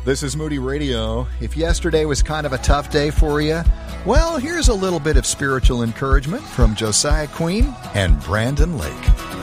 This is Moody Radio. If yesterday was kind of a tough day for you, well, here's a little bit of spiritual encouragement from Josiah Queen and Brandon Lake.